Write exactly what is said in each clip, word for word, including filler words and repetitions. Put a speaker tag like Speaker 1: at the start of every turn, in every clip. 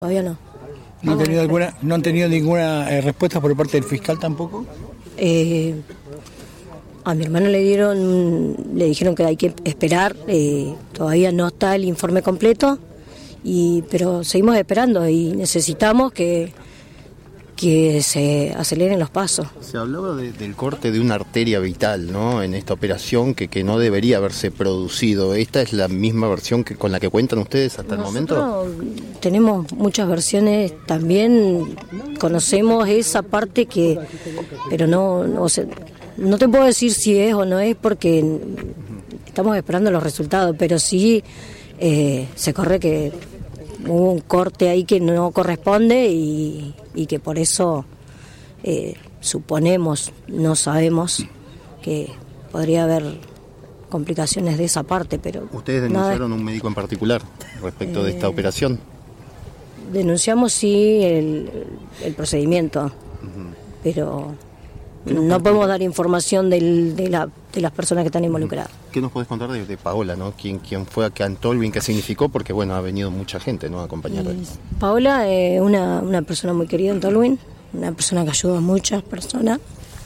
Speaker 1: Todavía no.
Speaker 2: ¿No han tenido alguna, no han tenido ninguna eh, respuesta por parte del fiscal tampoco?
Speaker 1: Eh, a mi hermano le dieron, le dijeron que hay que esperar. Eh, todavía no está el informe completo, y pero seguimos esperando y necesitamos que que se aceleren los pasos.
Speaker 3: Se hablaba de, del corte de una arteria vital, ¿no? En esta operación que, que no debería haberse producido. ¿Esta es la misma versión que con la que cuentan ustedes hasta
Speaker 1: Nosotros
Speaker 3: el momento?
Speaker 1: Tenemos muchas versiones, también conocemos esa parte que, pero no, no, o sea, no te puedo decir si es o no es porque estamos esperando los resultados, pero sí eh, se corre que hubo un corte ahí que no corresponde y, y que por eso eh, suponemos, no sabemos, que podría haber complicaciones de esa parte, pero...
Speaker 3: ¿Ustedes denunciaron a un médico en particular respecto eh, de esta operación?
Speaker 1: Denunciamos sí el, el procedimiento, uh-huh. pero no podemos dar información del, de, la, de las personas que están involucradas.
Speaker 3: ¿Qué nos podés contar de, de Paola, ¿no? ¿Quién, quién fue acá en Tolwyn? ¿Qué significó? Porque, bueno, ha venido mucha gente, ¿no?, a acompañarla.
Speaker 1: Eh, Paola es eh, una, una persona muy querida en Tolwyn, una persona que ayuda a muchas personas.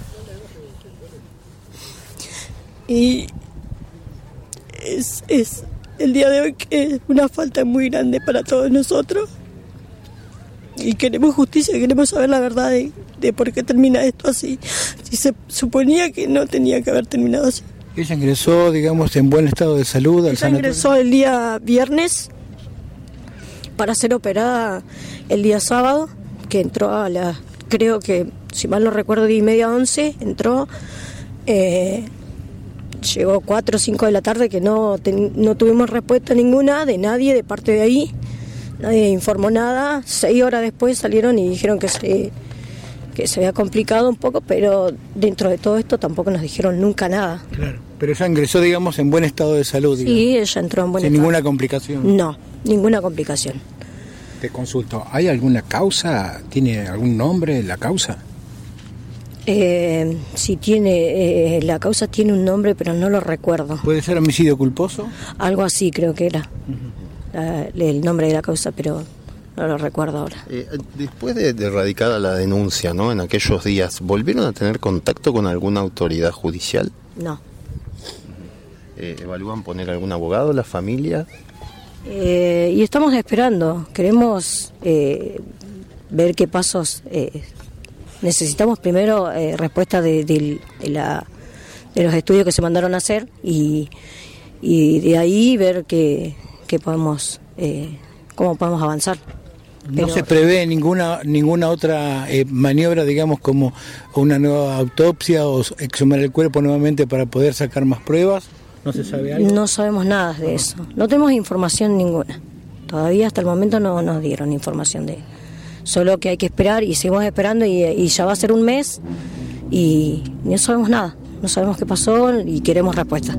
Speaker 1: Y es, es el día de hoy que es una falta muy grande para todos nosotros. Y queremos justicia, queremos saber la verdad de, de por qué termina esto así. Si se suponía que no tenía que haber terminado así.
Speaker 2: Ella ingresó, digamos, en buen estado de salud al
Speaker 1: Ella
Speaker 2: sanatorio.
Speaker 1: ingresó el día viernes para ser operada el día sábado, que entró a las, creo que, si mal no recuerdo, diez y media, once, entró, eh, llegó cuatro o cinco de la tarde, que no, ten, no tuvimos respuesta ninguna de nadie de parte de ahí, nadie informó nada. Seis horas después salieron y dijeron que se, que se había complicado un poco, pero dentro de todo esto tampoco nos dijeron nunca nada.
Speaker 2: Claro, pero ella ingresó, digamos, en buen estado de salud.
Speaker 1: Sí,
Speaker 2: digamos.
Speaker 1: ella entró en buen
Speaker 2: Sin
Speaker 1: estado.
Speaker 2: ninguna complicación.
Speaker 1: No, ninguna complicación.
Speaker 4: Te consulto, ¿hay alguna causa? ¿Tiene algún nombre la causa?
Speaker 1: Eh, si tiene, eh, la causa tiene un nombre, pero no lo recuerdo.
Speaker 2: ¿Puede ser homicidio culposo?
Speaker 1: Algo así creo que era, uh-huh. la, el nombre de la causa, pero no lo recuerdo ahora.
Speaker 3: Eh, después de, de radicada la denuncia, ¿no?, en aquellos días, ¿volvieron a tener contacto con alguna autoridad judicial?
Speaker 1: No.
Speaker 3: Eh, ¿Evalúan poner algún abogado, la familia?
Speaker 1: Eh, y estamos esperando, queremos eh, ver qué pasos... Eh, necesitamos primero eh, respuesta de, de, de, la, de los estudios que se mandaron a hacer y, y de ahí ver qué, qué podemos, eh, cómo podemos avanzar.
Speaker 2: ¿No Pero, se prevé ninguna ninguna otra eh, maniobra, digamos, como una nueva autopsia o exhumar el cuerpo nuevamente para poder sacar más pruebas? ¿No se sabe algo?
Speaker 1: No sabemos nada de eso. No tenemos información ninguna. Todavía hasta el momento no nos dieron información de solo que hay que esperar y seguimos esperando y, y ya va a ser un mes y no sabemos nada. No sabemos qué pasó y queremos respuesta.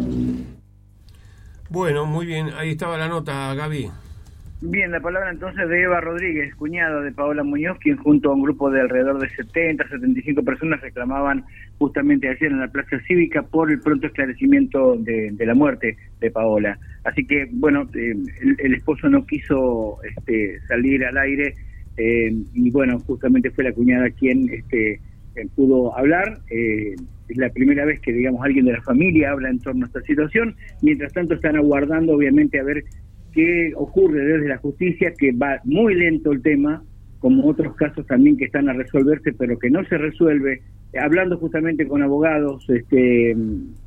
Speaker 5: Bueno, muy bien. Ahí estaba la nota, Gaby.
Speaker 6: Bien, la palabra entonces de Eva Rodríguez, cuñada de Paola Muñoz, quien junto a un grupo de alrededor de setenta, setenta y cinco personas reclamaban justamente ayer en la Plaza Cívica por el pronto esclarecimiento de, de la muerte de Paola. Así que, bueno, eh, el, el esposo no quiso este, salir al aire eh, y, bueno, justamente fue la cuñada quien este, eh, pudo hablar. Eh, es la primera vez que, digamos, alguien de la familia habla en torno a esta situación. Mientras tanto, están aguardando, obviamente, a ver qué ocurre desde la justicia, que va muy lento el tema, como otros casos también que están a resolverse, pero que no se resuelve. Hablando justamente con abogados este,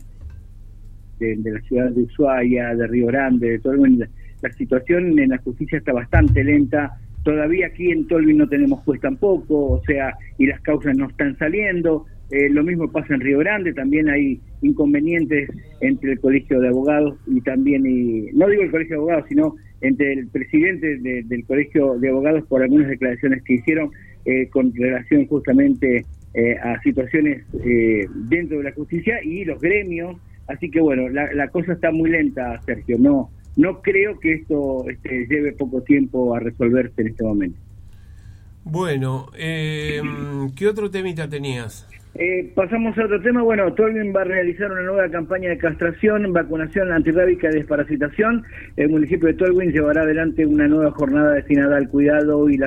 Speaker 6: de, de la ciudad de Ushuaia, de Río Grande, de Tolwyn, la situación en la justicia está bastante lenta. Todavía aquí en Tolwyn no tenemos juez tampoco, o sea, y las causas no están saliendo. Eh, lo mismo pasa en Río Grande, también hay inconvenientes entre el Colegio de Abogados y también, y, no digo el Colegio de Abogados, sino entre el presidente de, del Colegio de Abogados por algunas declaraciones que hicieron eh, con relación justamente eh, a situaciones eh, dentro de la justicia y los gremios. Así que bueno, la, la cosa está muy lenta, Sergio. No, no creo que esto este, lleve poco tiempo a resolverse en este momento.
Speaker 5: Bueno, eh, ¿qué otro temita tenías?
Speaker 6: Eh, pasamos a otro tema. Bueno, Tolwyn va a realizar una nueva campaña de castración, vacunación antirrábica y desparasitación. El municipio de Tolwyn llevará adelante una nueva jornada destinada al cuidado y la